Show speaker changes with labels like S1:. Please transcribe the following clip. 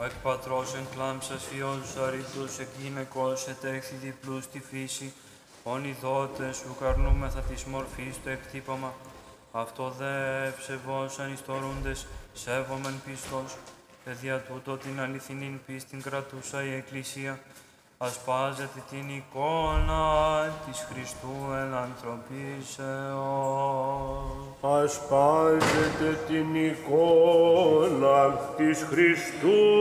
S1: Εκ πατρός εγκλάμψας Υιός αρρήτους, εκ γυναικός ετέχθη διπλούς στη φύση, ον ειδότες σου καρνούμεθα της μορφής το εκτύπωμα. Αυτό δε ψευώσαν ιστορούντες, σέβομεν πιστός, και δια τούτο την αληθινήν πίστην κρατούσα η Εκκλησία, ασπάζεται την εικόνα της Χριστού εν ανθρωπίσεως.
S2: Ασπάζεται την εικόνα της Χριστού